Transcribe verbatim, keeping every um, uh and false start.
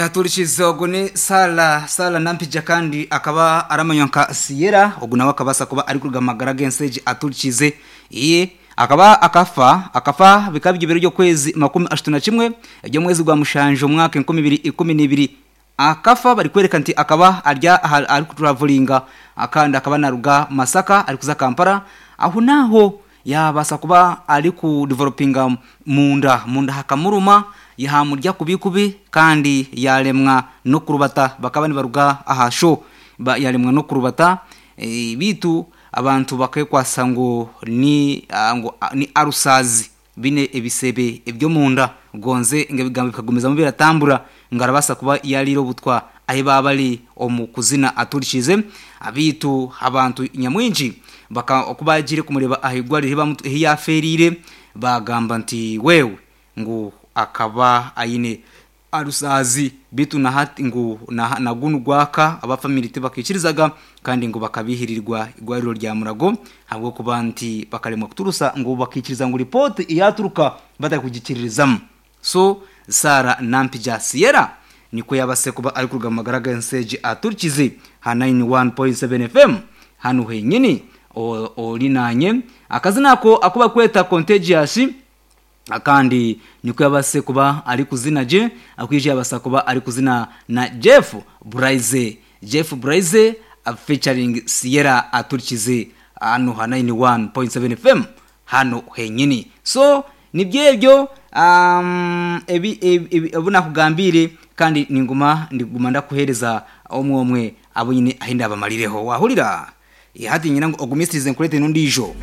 Aturikiza ogune sala sala nampija kandi akaba aramanyonka Sierra oguna wakabasa kuba ari kugamagara genseje aturikize iye akaba akafa akafa bikabye biro ryo kwezi makumi ashatu na kimwe ryo mwezi gwa mushanje umwaka nkumi bibiri ikumi n'ibiri akafa bari kwereka nti akaba arya ari kuturavulinga akanda akaba naruga Masaka ari kuza Kampala aho naho yabasa kuba ari ku developinga munda munda hakamuruma yahamurya kubikubi kandi yaremwa no kurubata bakaba ni baruga ahasho ba yaremwa no kurubata e, bitu abantu bakekwa ngo ni uh, ngo uh, ni arusazi bine ebisebe ebyo munda gonze ngebigambo bikagumeza mu biratambura ngarabasa kuba yariro butwa ahe babali omukuzina aturikize abitu abantu nyamwinji baka kubagire kumureba ahigwari hiba hiyaferire bagamba nti wewe ngo akaba ayine arusazi bitu na hati ngo na nagunu gwaka abafamilite bakikirizaga kandi ngo bakabihirirwa igwariro rya murago habwo kubanti bakaremwa kuturusa ngo bakikiriza ngo report iyaturuka batakugikiririzamo so Sara nampija Sierra niko yabase kuba ari kugamagara genseje aturikize ha ninety one point seven F M hanu henyini olinanye akazina ko akuba kweta contagious akandi niko yabase kuba ari kuzina je akwije yabasa kuba ari kuzina na Jeff Bryce Jeff Bryce featuring Sierra aturikize hano ha ninety one point seven F M hano henyini so nibyebyo um ebi ebuna kugambire kandi ninguma ndiguma ndakuhereza omwe omwe abo nyine ahinda abamalireho wahurira ihati nyina ngo ogumistirize nkurete no ndijo